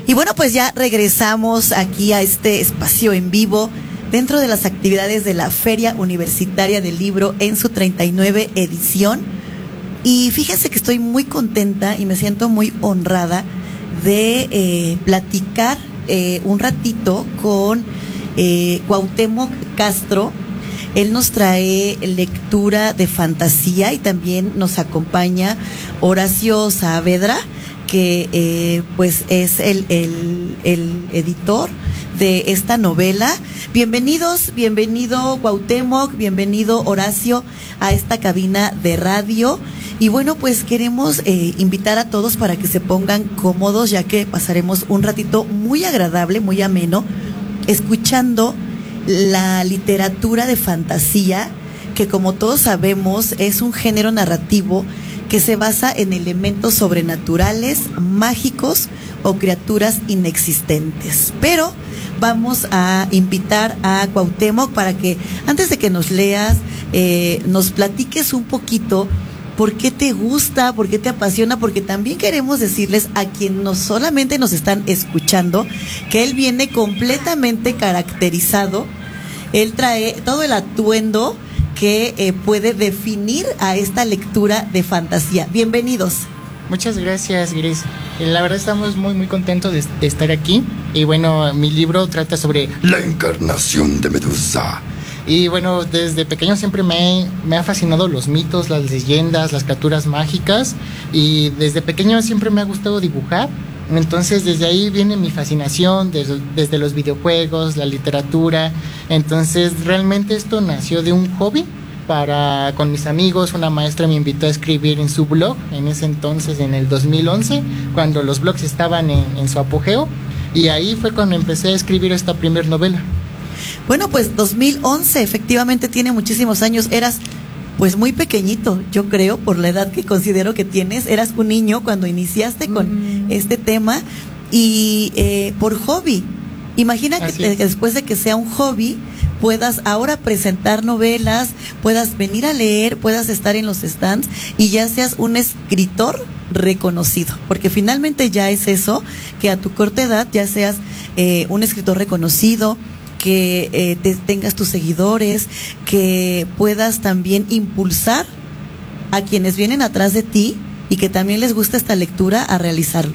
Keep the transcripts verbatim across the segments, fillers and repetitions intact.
Y bueno, pues ya regresamos aquí a este espacio en vivo dentro de las actividades de la Feria Universitaria del Libro en su treinta y nueve edición. Y fíjense que estoy muy contenta y me siento muy honrada de eh, platicar eh, un ratito con eh, Cuauhtémoc Castro. Él nos trae lectura de fantasía y también nos acompaña Horacio Saavedra, que eh, pues es el, el, el editor de esta novela. Bienvenidos, bienvenido Cuauhtémoc, bienvenido Horacio a esta cabina de radio. Y bueno, pues queremos eh, invitar a todos para que se pongan cómodos, ya que pasaremos un ratito muy agradable, muy ameno, escuchando la literatura de fantasía, que como todos sabemos es un género narrativo que se basa en elementos sobrenaturales, mágicos o criaturas inexistentes. Pero vamos a invitar a Cuauhtémoc para que antes de que nos leas, eh, nos platiques un poquito por qué te gusta, por qué te apasiona, porque también queremos decirles a quienes no solamente nos están escuchando que él viene completamente caracterizado. Él trae todo el atuendo que eh, puede definir a esta lectura de fantasía. Bienvenidos. Muchas gracias, Gris. La verdad estamos muy muy contentos de, de estar aquí. Y bueno, mi libro trata sobre la encarnación de Medusa. Y bueno, desde pequeño siempre me, me ha fascinado los mitos, las leyendas, las criaturas mágicas. Y desde pequeño siempre me ha gustado dibujar. Entonces desde ahí viene mi fascinación, desde, desde los videojuegos, la literatura. Entonces realmente esto nació de un hobby. Para, con mis amigos, una maestra me invitó a escribir en su blog, en ese entonces, en el dos mil once, cuando los blogs estaban en, en su apogeo, y ahí fue cuando empecé a escribir esta primer novela. Bueno, pues dos mil once, efectivamente tiene muchísimos años. Eras pues muy pequeñito, yo creo, por la edad que considero que tienes. Eras un niño cuando iniciaste con mm. este tema y eh, por hobby. Imagina que, que después de que sea un hobby puedas ahora presentar novelas, puedas venir a leer, puedas estar en los stands y ya seas un escritor reconocido, porque finalmente ya es eso, que a tu corta edad ya seas eh, un escritor reconocido, que eh, te, tengas tus seguidores, que puedas también impulsar a quienes vienen atrás de ti y que también les gusta esta lectura a realizarlo.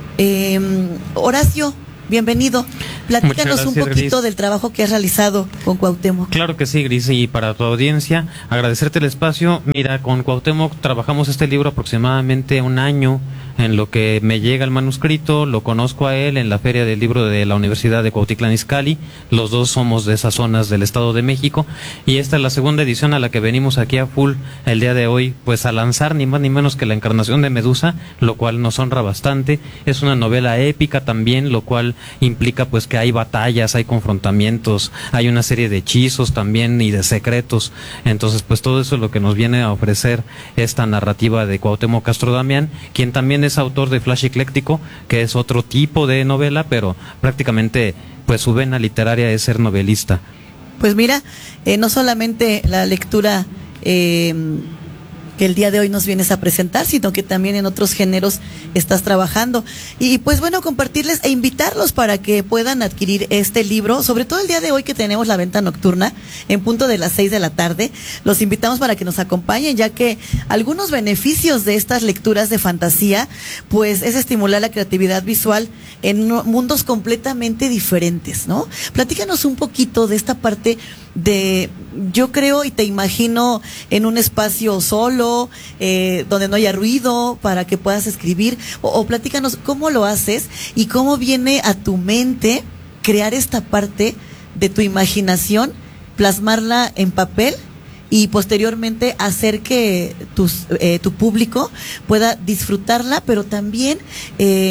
Eh, Horacio, bienvenido. Platícanos gracias, un poquito Gris. Del trabajo que has realizado con Cuauhtémoc. Claro que sí, Gris, y para tu audiencia, agradecerte el espacio. Mira, con Cuauhtémoc trabajamos este libro aproximadamente un año, en lo que me llega el manuscrito, lo conozco a él en la Feria del Libro de la Universidad de Cuautitlán Izcalli. Los dos somos de esas zonas del Estado de México, y esta es la segunda edición a la que venimos aquí a full el día de hoy, pues a lanzar ni más ni menos que la encarnación de Medusa, lo cual nos honra bastante. Es una novela épica también, lo cual implica pues que hay batallas, hay confrontamientos, hay una serie de hechizos también y de secretos. Entonces pues todo eso es lo que nos viene a ofrecer esta narrativa de Cuauhtémoc Castro Damián, quien también es autor de Flash Ecléctico, que es otro tipo de novela, pero prácticamente pues su vena literaria es ser novelista. Pues mira, eh, no solamente la lectura eh, que el día de hoy nos vienes a presentar, sino que también en otros géneros estás trabajando. Y pues bueno, compartirles e invitarlos para que puedan adquirir este libro, sobre todo el día de hoy que tenemos la venta nocturna en punto de las seis de la tarde. Los invitamos para que nos acompañen, ya que algunos beneficios de estas lecturas de fantasía pues es estimular la creatividad visual en mundos completamente diferentes, ¿no? Platícanos un poquito de esta parte de, yo creo y te imagino en un espacio solo, eh, donde no haya ruido, para que puedas escribir, o, o platícanos cómo lo haces y cómo viene a tu mente crear esta parte de tu imaginación, plasmarla en papel y posteriormente hacer que tus, eh, tu público pueda disfrutarla, pero también eh,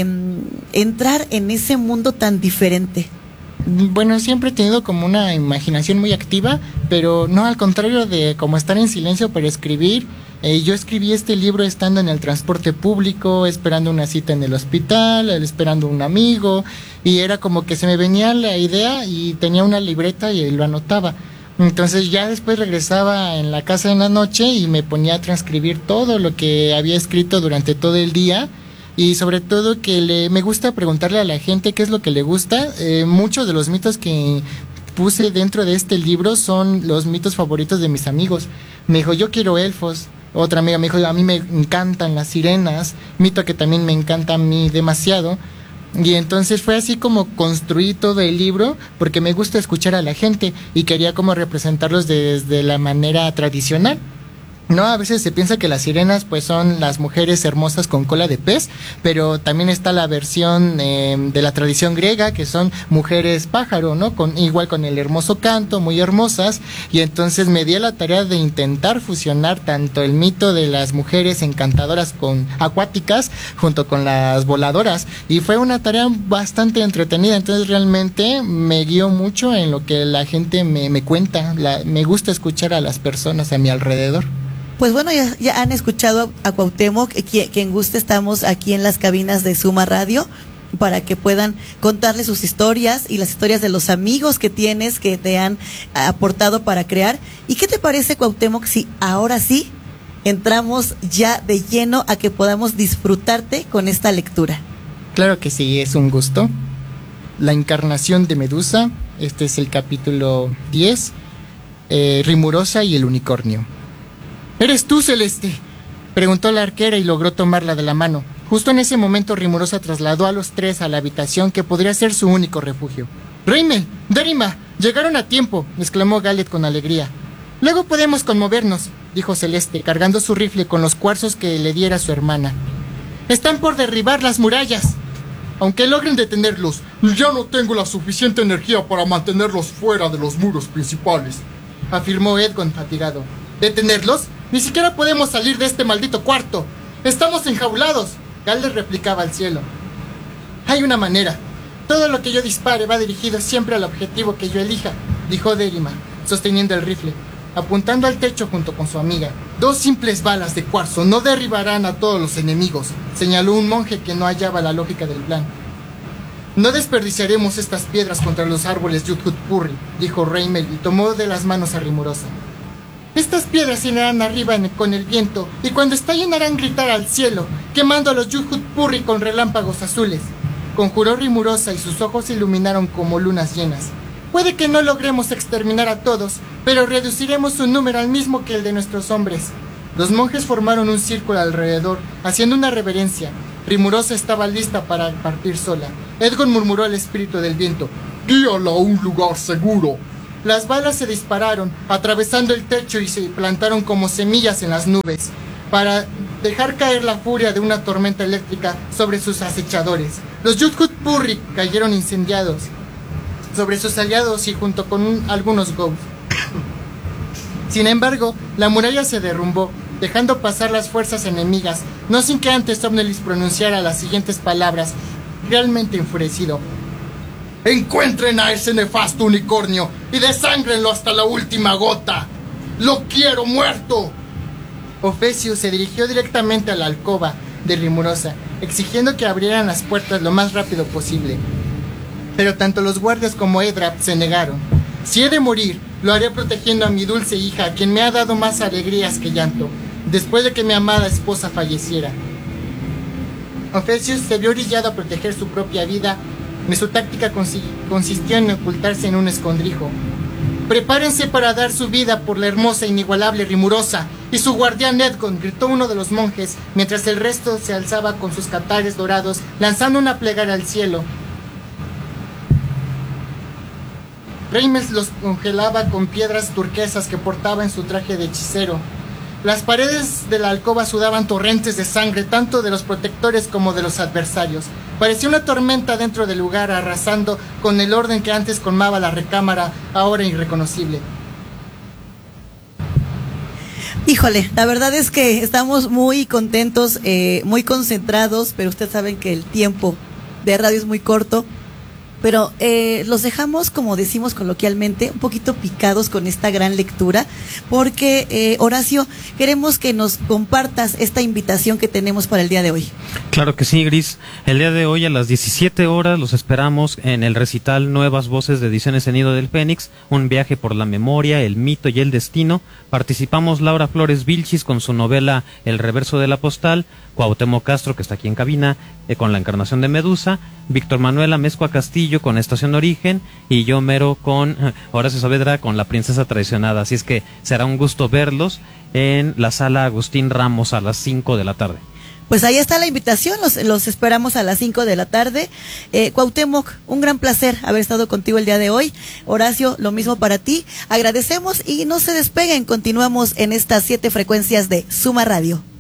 entrar en ese mundo tan diferente. Bueno, siempre he tenido como una imaginación muy activa, pero no, al contrario de como estar en silencio para escribir. Eh, yo escribí este libro estando en el transporte público, esperando una cita en el hospital, esperando un amigo, y era como que se me venía la idea y tenía una libreta y lo anotaba. Entonces ya después regresaba en la casa en la noche y me ponía a transcribir todo lo que había escrito durante todo el día. y sobre todo que le, me gusta preguntarle a la gente qué es lo que le gusta. Eh, muchos de los mitos que puse dentro de este libro son los mitos favoritos de mis amigos. Me dijo, yo quiero elfos. Otra amiga me dijo, a mí me encantan las sirenas, mito que también me encanta a mí demasiado. Y entonces fue así como construí todo el libro, porque me gusta escuchar a la gente y quería como representarlos desde la manera tradicional. No, a veces se piensa que las sirenas pues son las mujeres hermosas con cola de pez, pero también está la versión eh, de la tradición griega, que son mujeres pájaro, ¿no? Con, igual con el hermoso canto, muy hermosas, y entonces me di a la tarea de intentar fusionar tanto el mito de las mujeres encantadoras con acuáticas, junto con las voladoras, y fue una tarea bastante entretenida. Entonces realmente me guío mucho en lo que la gente me, me cuenta, la, me gusta escuchar a las personas a mi alrededor. Pues bueno, ya, ya han escuchado a Cuauhtémoc, quien, quien guste, estamos aquí en las cabinas de Suma Radio para que puedan contarle sus historias y las historias de los amigos que tienes, que te han aportado para crear. ¿Y qué te parece, Cuauhtémoc, si ahora sí entramos ya de lleno a que podamos disfrutarte con esta lectura? Claro que sí, es un gusto. La encarnación de Medusa, este es el capítulo diez, eh, Rimurosa y el unicornio. ¿Eres tú, Celeste?, preguntó la arquera y logró tomarla de la mano. Justo en ese momento Rimurosa trasladó a los tres a la habitación que podría ser su único refugio. «Reimel, Derima, llegaron a tiempo», exclamó Gallet con alegría. «Luego podemos conmovernos», dijo Celeste, cargando su rifle con los cuarzos que le diera su hermana. «Están por derribar las murallas». Aunque logren detenerlos, ya no tengo la suficiente energía para mantenerlos fuera de los muros principales», afirmó Edgon fatigado. «¿Detenerlos? Ni siquiera podemos salir de este maldito cuarto. Estamos enjaulados», Gallet replicaba al cielo. «Hay una manera. Todo lo que yo dispare va dirigido siempre al objetivo que yo elija», dijo Derima, sosteniendo el rifle, apuntando al techo junto con su amiga. «Dos simples balas de cuarzo no derribarán a todos los enemigos», señaló un monje que no hallaba la lógica del plan. «No desperdiciaremos estas piedras contra los árboles Yudhudpurri», dijo Reimel y tomó de las manos a Rimurosa. «Estas piedras irán arriba en, con el viento, y cuando estallen harán gritar al cielo, quemando a los Yudhudpurri con relámpagos azules», conjuró Rimurosa y sus ojos se iluminaron como lunas llenas. «Puede que no logremos exterminar a todos, pero reduciremos su número al mismo que el de nuestros hombres». Los monjes formaron un círculo alrededor, haciendo una reverencia. Rimurosa estaba lista para partir sola. Edgon murmuró al espíritu del viento: «Guíala a un lugar seguro». Las balas se dispararon, atravesando el techo y se plantaron como semillas en las nubes, para dejar caer la furia de una tormenta eléctrica sobre sus acechadores. Los Yudhudpurri cayeron incendiados sobre sus aliados y junto con un, algunos Gauls. Sin embargo, la muralla se derrumbó, dejando pasar las fuerzas enemigas, no sin que antes Omnelis pronunciara las siguientes palabras, realmente enfurecido: «Encuentren a ese nefasto unicornio y desángrenlo hasta la última gota. ¡Lo quiero muerto!». Ofecio se dirigió directamente a la alcoba de Rimurosa, exigiendo que abrieran las puertas lo más rápido posible. Pero tanto los guardias como Edrap se negaron. «Si he de morir, lo haré protegiendo a mi dulce hija, a quien me ha dado más alegrías que llanto, después de que mi amada esposa falleciera». Ofecio se vio orillado a proteger su propia vida, y su táctica consistió en ocultarse en un escondrijo. «Prepárense para dar su vida por la hermosa e inigualable Rimurosa y su guardián Edgon», gritó uno de los monjes, mientras el resto se alzaba con sus catares dorados, lanzando una plegaria al cielo. Reimel los congelaba con piedras turquesas que portaba en su traje de hechicero. Las paredes de la alcoba sudaban torrentes de sangre, tanto de los protectores como de los adversarios. Parecía una tormenta dentro del lugar, arrasando con el orden que antes colmaba la recámara, ahora irreconocible. Híjole, la verdad es que estamos muy contentos, eh, muy concentrados, pero ustedes saben que el tiempo de radio es muy corto. Pero eh, los dejamos, como decimos coloquialmente, un poquito picados con esta gran lectura, porque eh, Horacio, queremos que nos compartas esta invitación que tenemos para el día de hoy. Claro que sí, Gris. El día de hoy a las diecisiete horas los esperamos en el recital Nuevas Voces de Ediciones en Nido del Fénix, un viaje por la memoria, el mito y el destino. Participamos Laura Flores Vilchis con su novela El Reverso de la Postal, Cuauhtémoc Castro, que está aquí en cabina, eh, con La Encarnación de Medusa, Víctor Manuel Amezcua Castillo con Estación de Origen, y yo mero con eh, Horacio Saavedra con La Princesa Traicionada. Así es que será un gusto verlos en la sala Agustín Ramos a las cinco de la tarde. Pues ahí está la invitación, los, los esperamos a las cinco de la tarde. Eh, Cuauhtémoc, un gran placer haber estado contigo el día de hoy. Horacio, lo mismo para ti. Agradecemos y no se despeguen, continuamos en estas siete frecuencias de Suma Radio.